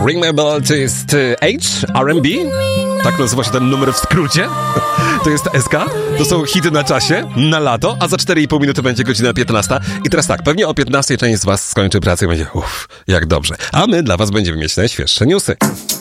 Ring My Bell to jest H, R&B. Tak nazywa się ten numer w skrócie. To jest SK. To są hity na czasie, na lato, a za 4,5 minuty będzie godzina 15. I teraz tak, pewnie o 15 część z was skończy pracę i będzie jak dobrze. A my dla was będziemy mieć najświeższe newsy.